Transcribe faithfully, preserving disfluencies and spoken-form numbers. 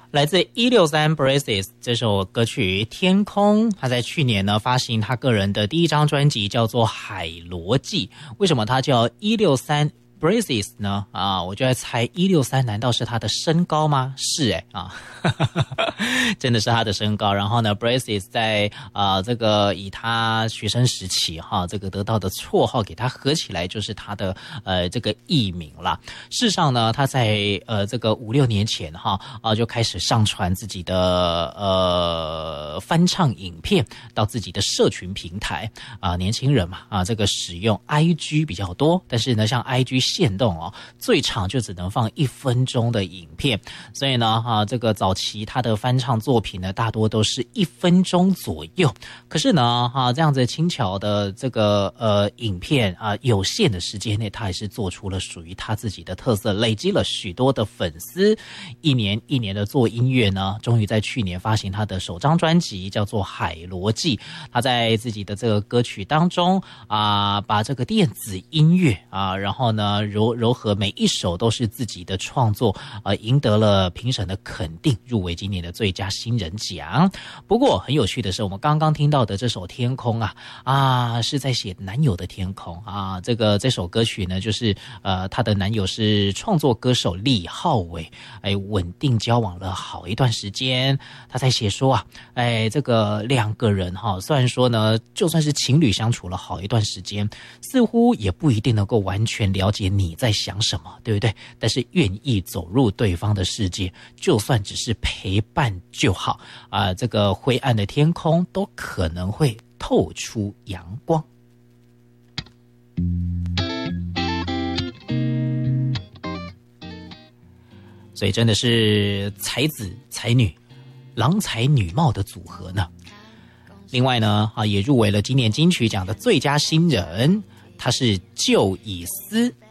来自一六三 Braces 这首歌曲《天空》，他在去年呢发行他个人的第一张专辑，叫做《海螺记》。为什么他叫一六三 Braces 呢？啊，我就在猜一六三难道是他的身高吗？是哎啊，真的是他的身高。然后呢 Braces 在啊、呃、这个以他学生时期哈这个得到的绰号给他合起来就是他的呃这个艺名啦。事实上呢，他在呃这个五六年前哈啊、呃、就开始上传自己的呃翻唱影片到自己的社群平台啊、呃、年轻人嘛啊这个使用 I G 比较多，但是呢像 I G 限动哦，最长就只能放一分钟的影片，所以呢，哈、啊，这个早期他的翻唱作品呢，大多都是一分钟左右。可是呢，哈、啊，这样子轻巧的这个呃影片啊，有限的时间内，他还是做出了属于他自己的特色，累积了许多的粉丝。一年一年的做音乐呢，终于在去年发行他的首张专辑，叫做《海螺记》。他在自己的这个歌曲当中啊，把这个电子音乐啊，然后呢。柔柔和每一首都是自己的创作，呃，赢得了评审的肯定，入围今年的最佳新人奖。不过很有趣的是，我们刚刚听到的这首《天空》啊，啊，是在写男友的天空啊。这个这首歌曲呢，就是呃，她的男友是创作歌手李浩伟，哎，稳定交往了好一段时间。他在写说啊，哎，这个两个人哈，虽然说呢，就算是情侣相处了好一段时间，似乎也不一定能够完全了解你在想什么，对不对？但是愿意走入对方的世界，就算只是陪伴就好啊、呃！这个灰暗的天空都可能会透出阳光。所以真的是才子才女、郎才女貌的组合呢。另外呢，啊，也入围了今年金曲奖的最佳新人。他是旧以斯